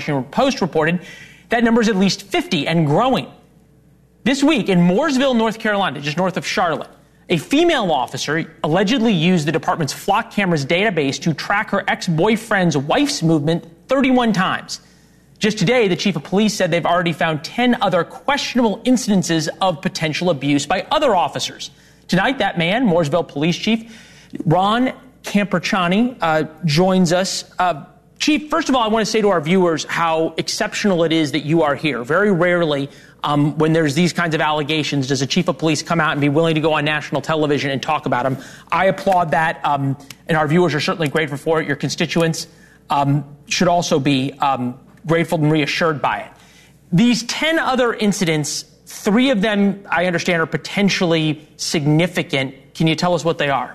Washington Post reported that number is at least 50 and growing. This week in Mooresville, North Carolina, just north of Charlotte, a female officer allegedly used the department's Flock cameras database to track her ex-boyfriend's wife's movement 31 times. Just today, the chief of police said they've already found 10 other questionable incidences of potential abuse by other officers. Tonight, that man, Mooresville Police Chief Ron Camperchani, joins us. Chief, first of all, I want to say to our viewers how exceptional it is that you are here. Very rarely, when there's these kinds of allegations, does a chief of police come out and be willing to go on national television and talk about them. I applaud that, and our viewers are certainly grateful for it. Your constituents should also be grateful and reassured by it. These 10 other incidents, 3 of them, I understand, are potentially significant. Can you tell us what they are?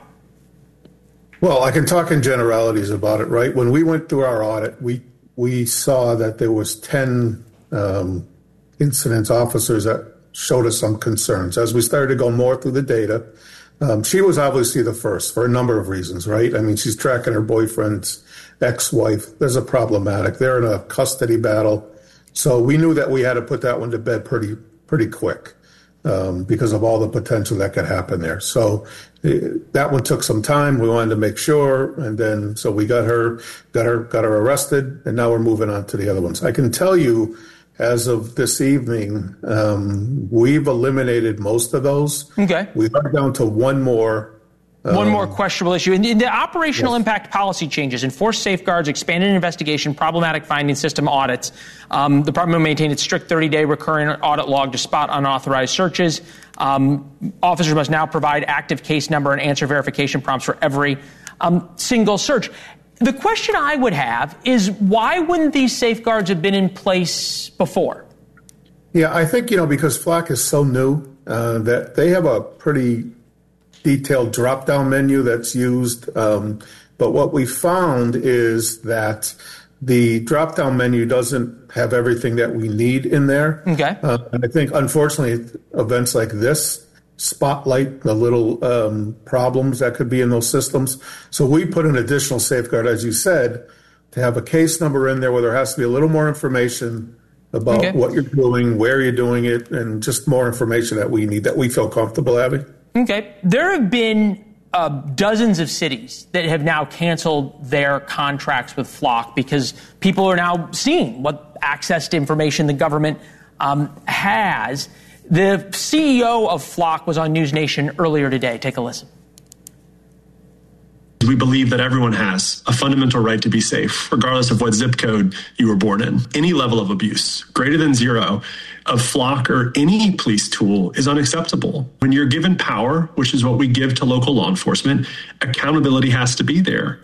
Well, I can talk in generalities about it, right? When we went through our audit, we saw that there was 10 incidents, officers that showed us some concerns. As we started to go more through the data, she was obviously the first for a number of reasons, right? I mean, she's tracking her boyfriend's ex-wife. There's a problematic. They're in a custody battle. So we knew that we had to put that one to bed pretty quick because of all the potential that could happen there. So that one took some time. We wanted to make sure. And then so we got her arrested. And now we're moving on to the other ones. I can tell you, as of this evening, we've eliminated most of those. Okay. We are down to one more. One more questionable issue. In the operational impact policy changes, enforced safeguards, expanded investigation, problematic finding system audits. The department will maintain its strict 30-day recurring audit log to spot unauthorized searches. Officers must now provide active case number and answer verification prompts for every single search. The question I would have is, why wouldn't these safeguards have been in place before? Yeah, I think, because Flock is so new that they have a pretty detailed drop-down menu that's used. But what we found is that the drop-down menu doesn't have everything that we need in there. Okay. And I think, unfortunately, events like this spotlight the little problems that could be in those systems. So we put an additional safeguard, as you said, to have a case number in there where there has to be a little more information about what you're doing, where you're doing it, and just more information that we need, that we feel comfortable having. Okay. There have been dozens of cities that have now canceled their contracts with Flock because people are now seeing what access to information the government has. The CEO of Flock was on News Nation earlier today. Take a listen. We believe that everyone has a fundamental right to be safe, regardless of what zip code you were born in. Any level of abuse, greater than 0, of Flock or any police tool is unacceptable. When you're given power, which is what we give to local law enforcement, accountability has to be there.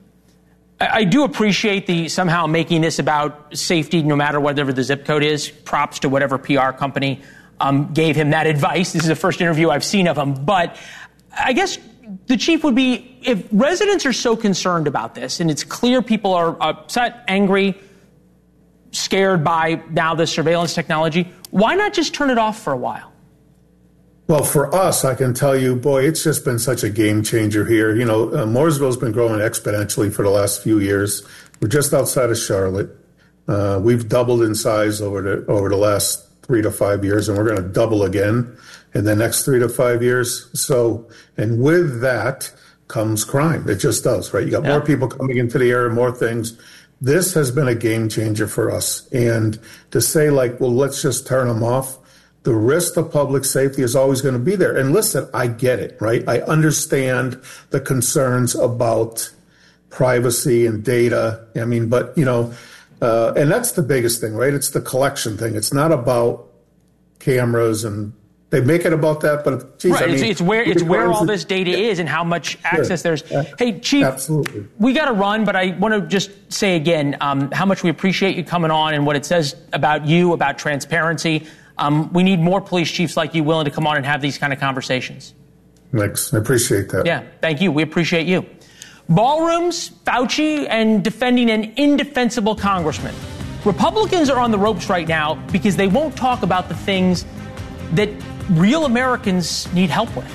I do appreciate the somehow making this about safety, no matter whatever the zip code is. Props to whatever PR company gave him that advice. This is the first interview I've seen of him. But I guess the chief would be, if residents are so concerned about this, and it's clear people are upset, angry, scared by now this surveillance technology, why not just turn it off for a while? Well, for us, I can tell you, boy, it's just been such a game changer here. Mooresville's been growing exponentially for the last few years. We're just outside of Charlotte. We've doubled in size over the last 3 to 5 years, and we're going to double again in the next 3 to 5 years. So, and with that comes crime. It just does, right? You got more people coming into the area, more things. This has been a game changer for us. And to say let's just turn them off, the risk to public safety is always going to be there. And listen, I get it, right? I understand the concerns about privacy and data. I mean, but, and that's the biggest thing, right? It's the collection thing. It's not about cameras, and they make it about that, but geez, right. It's where all this data is and how much access there's. Hey, Chief, absolutely. We got to run, but I want to just say again how much we appreciate you coming on and what it says about you, about transparency. We need more police chiefs like you willing to come on and have these kind of conversations. Thanks. I appreciate that. Yeah, thank you. We appreciate you. Ballrooms, Fauci, and defending an indefensible congressman. Republicans are on the ropes right now because they won't talk about the things that real Americans need help with.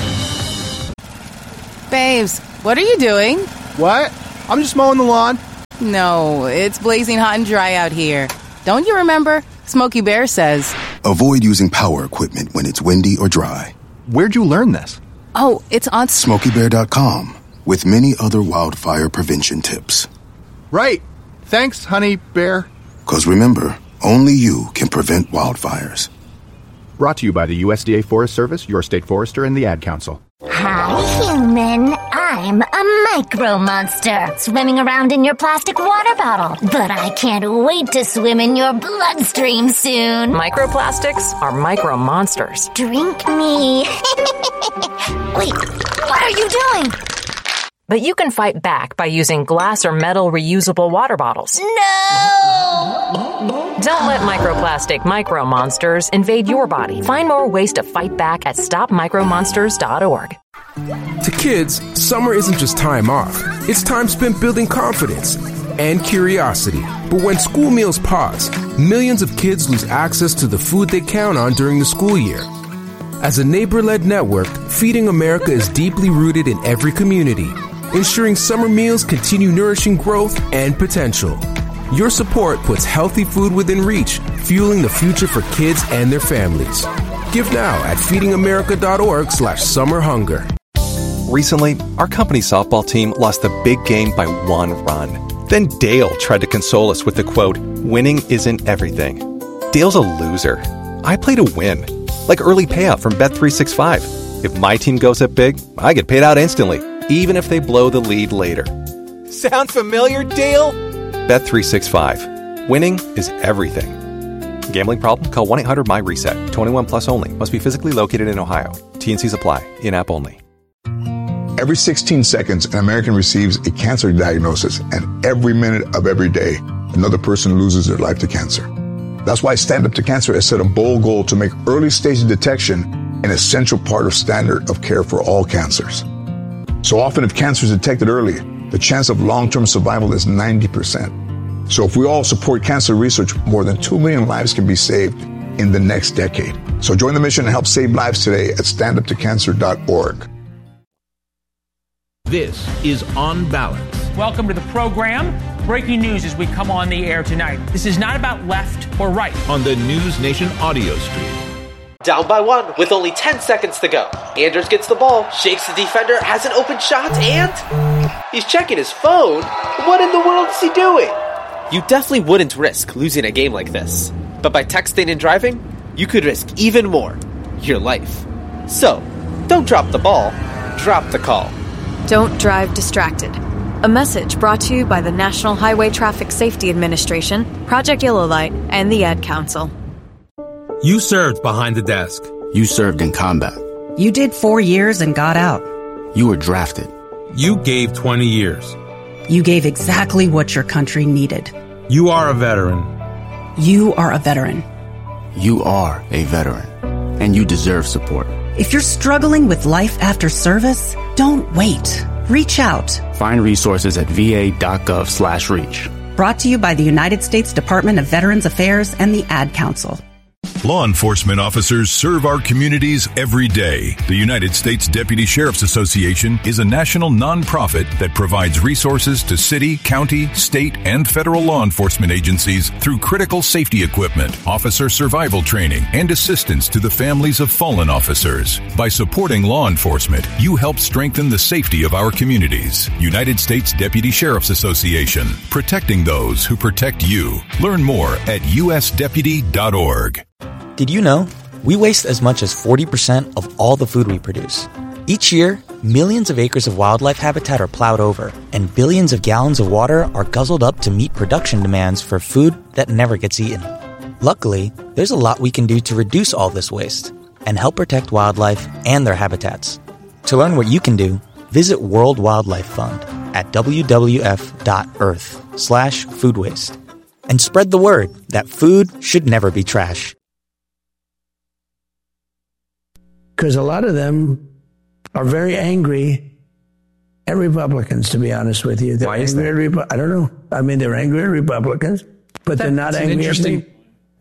Babes, what are you doing? What? I'm just mowing the lawn. No, it's blazing hot and dry out here. Don't you remember? Smokey Bear says, avoid using power equipment when it's windy or dry. Where'd you learn this? Oh, it's on SmokeyBear.com, with many other wildfire prevention tips. Right. Thanks, Honey Bear. 'Cause remember, only you can prevent wildfires. Brought to you by the USDA Forest Service, your state forester, and the Ad Council. Hi, human. I'm a micro monster swimming around in your plastic water bottle. But I can't wait to swim in your bloodstream soon. Microplastics are micro monsters. Drink me. Wait, what are you doing? But you can fight back by using glass or metal reusable water bottles. No! Don't let microplastic micro monsters invade your body. Find more ways to fight back at stopmicromonsters.org. To kids, summer isn't just time off. It's time spent building confidence and curiosity. But when school meals pause, millions of kids lose access to the food they count on during the school year. As a neighbor-led network, Feeding America is deeply rooted in every community, ensuring summer meals continue nourishing growth and potential. Your support puts healthy food within reach, fueling the future for kids and their families. Give now at feedingamerica.org/summerhunger. Recently, our company softball team lost the big game by 1 run. Then Dale tried to console us with the quote, "Winning isn't everything." Dale's a loser. I play to win. Like early payout from Bet365. If my team goes up big, I get paid out instantly, even if they blow the lead later. Sound familiar, Dale? Bet365. Winning is everything. Gambling problem? Call 1-800-MY-RESET. 21 plus only. Must be physically located in Ohio. T&Cs apply. In-app only. Every 16 seconds, an American receives a cancer diagnosis, and every minute of every day, another person loses their life to cancer. That's why Stand Up to Cancer has set a bold goal to make early-stage detection an essential part of standard of care for all cancers. So often, if cancer is detected early, the chance of long-term survival is 90%. So if we all support cancer research, more than 2 million lives can be saved in the next decade. So join the mission and help save lives today at standuptocancer.org. This is On Balance. Welcome to the program. Breaking news as we come on the air tonight. This is not about left or right. On the News Nation audio stream. Down by 1 with only 10 seconds to go. Anders gets the ball, shakes the defender, has an open shot, and he's checking his phone. What in the world is he doing? You definitely wouldn't risk losing a game like this. But by texting and driving, you could risk even more. Your life. So, don't drop the ball, drop the call. Don't drive distracted. A message brought to you by the National Highway Traffic Safety Administration, Project Yellow Light, and the Ad Council. You served behind the desk. You served in combat. You did 4 years and got out. You were drafted. You gave 20 years. You gave exactly what your country needed. You are a veteran. You are a veteran. You are a veteran. And you deserve support. If you're struggling with life after service, don't wait. Reach out. Find resources at va.gov/reach. Brought to you by the United States Department of Veterans Affairs and the Ad Council. Law enforcement officers serve our communities every day. The United States Deputy Sheriff's Association is a national nonprofit that provides resources to city, county, state, and federal law enforcement agencies through critical safety equipment, officer survival training, and assistance to the families of fallen officers. By supporting law enforcement, you help strengthen the safety of our communities. United States Deputy Sheriff's Association, protecting those who protect you. Learn more at usdeputy.org. Did you know we waste as much as 40% of all the food we produce? Each year, millions of acres of wildlife habitat are plowed over, and billions of gallons of water are guzzled up to meet production demands for food that never gets eaten. Luckily, there's a lot we can do to reduce all this waste and help protect wildlife and their habitats. To learn what you can do, visit World Wildlife Fund at wwf.earth/food waste. And spread the word that food should never be trash. Because a lot of them are very angry at Republicans, to be honest with you. Why is that? I don't know. I mean, they're angry at Republicans, but they're not angry at me.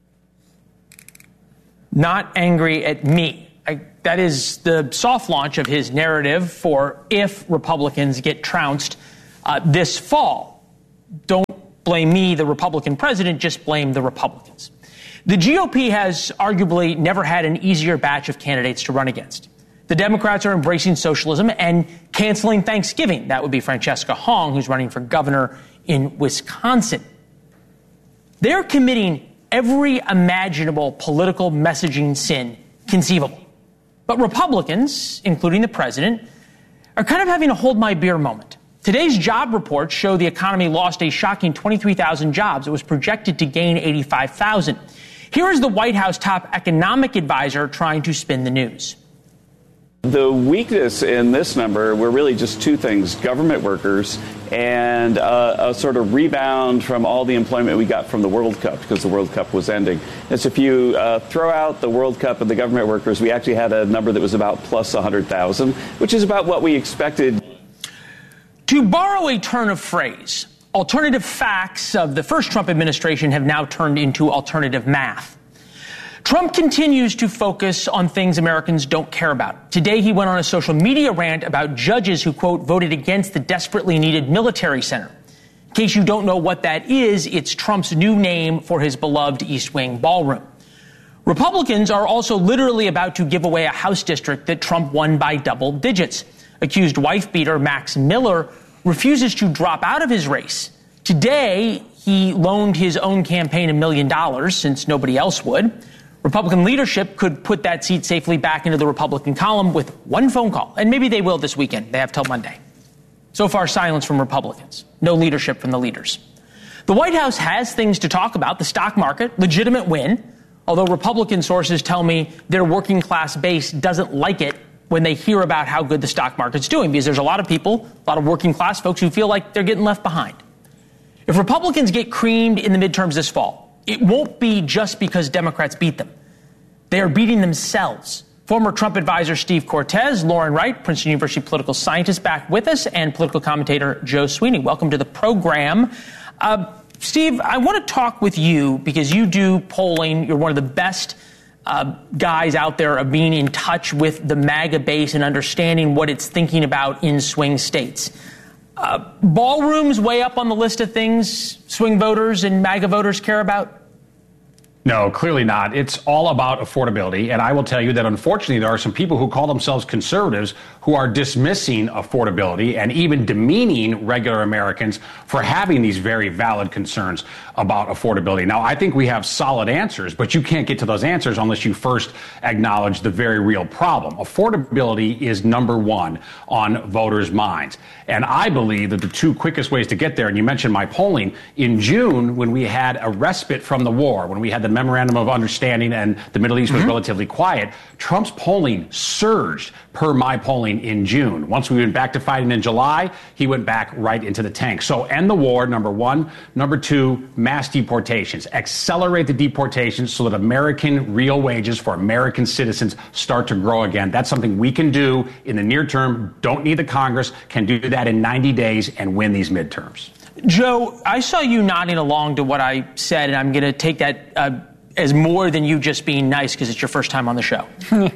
Not angry at me. That is the soft launch of his narrative for if Republicans get trounced this fall. don't blame me, the Republican president, just blame the Republicans. The GOP has arguably never had an easier batch of candidates to run against. The Democrats are embracing socialism and canceling Thanksgiving. That would be Francesca Hong, who's running for governor in Wisconsin. They're committing every imaginable political messaging sin conceivable. But Republicans, including the president, are kind of having a hold my beer moment. Today's job reports show the economy lost a shocking 23,000 jobs. It was projected to gain 85,000. Here is the White House top economic advisor trying to spin the news. The weakness in this number were really just two things: government workers and a sort of rebound from all the employment we got from the World Cup, because the World Cup was ending. And so if you throw out the World Cup and the government workers, we actually had a number that was about plus 100,000, which is about what we expected. To borrow a turn of phrase, alternative facts of the first Trump administration have now turned into alternative math. Trump continues to focus on things Americans don't care about. Today, he went on a social media rant about judges who, quote, voted against the desperately needed military center. In case you don't know what that is, it's Trump's new name for his beloved East Wing ballroom. Republicans are also literally about to give away a House district that Trump won by double digits. Accused wife-beater Max Miller refuses to drop out of his race. Today, he loaned his own campaign $1 million since nobody else would. Republican leadership could put that seat safely back into the Republican column with one phone call, and maybe they will this weekend. They have till Monday. So far, silence from Republicans. No leadership from the leaders. The White House has things to talk about. The stock market, legitimate win, although Republican sources tell me their working class base doesn't like it when they hear about how good the stock market's doing, because there's a lot of people, a lot of working class folks who feel like they're getting left behind. If Republicans get creamed in the midterms this fall, it won't be just because Democrats beat them. They are beating themselves. Former Trump advisor Steve Cortes, Lauren Wright, Princeton University political scientist, back with us, and political commentator Joe Sweeney. Welcome to the program. Steve, I want to talk with you because you do polling. You're one of the best guys out there of being in touch with the MAGA base and understanding what it's thinking about in swing states. Ballrooms way up on the list of things swing voters and MAGA voters care about? No, clearly not. It's all about affordability. And I will tell you that, unfortunately, there are some people who call themselves conservatives who are dismissing affordability and even demeaning regular Americans for having these very valid concerns about affordability. Now, I think we have solid answers, but you can't get to those answers unless you first acknowledge the very real problem. Affordability is number one on voters' minds. And I believe that the two quickest ways to get there, and you mentioned my polling, in June, when we had a respite from the war, when we had the memorandum of understanding and the Middle East was relatively quiet, Trump's polling surged per my polling in June. Once we went back to fighting in July, he went back right into the tank. So end the war, number one. Number two, mass deportations. Accelerate the deportations so that American real wages for American citizens start to grow again. That's something we can do in the near term. Don't need the Congress. Can do that in 90 days and win these midterms. Joe, I saw you nodding along to what I said, and I'm going to take that as more than you just being nice because it's your first time on the show.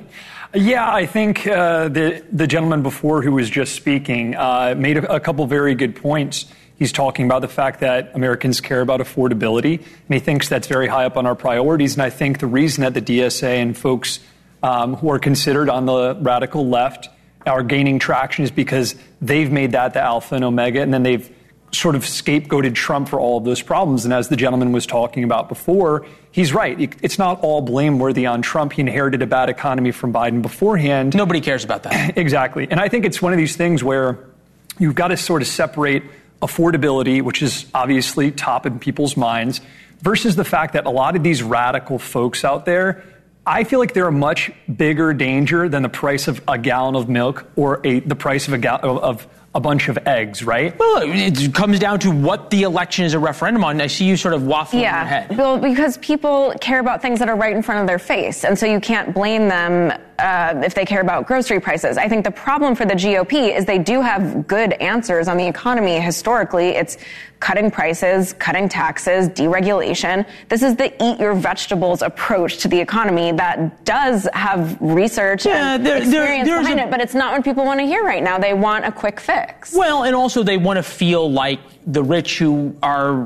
Yeah, I think the gentleman before who was just speaking made a couple very good points. He's talking about the fact that Americans care about affordability, and he thinks that's very high up on our priorities. And I think the reason that the DSA and folks who are considered on the radical left are gaining traction is because they've made that the alpha and omega, and then they've sort of scapegoated Trump for all of those problems. And as the gentleman was talking about before, he's right. It's not all blameworthy on Trump. He inherited a bad economy from Biden beforehand. Nobody cares about that. Exactly. And I think it's one of these things where you've got to sort of separate affordability, which is obviously top in people's minds, versus the fact that a lot of these radical folks out there, I feel like they're a much bigger danger than the price of a gallon of milk or the price of a bunch of eggs, right? Well, it comes down to what the election is a referendum on. I see you sort of waffling in your head. Well, because people care about things that are right in front of their face. And so you can't blame them. if they care about grocery prices. I think the problem for the GOP is they do have good answers on the economy. Historically, it's cutting prices, cutting taxes, deregulation. This is the eat your vegetables approach to the economy that does have research and experience behind it, but it's not what people want to hear right now. They want a quick fix. Well, and also they want to feel like the rich who are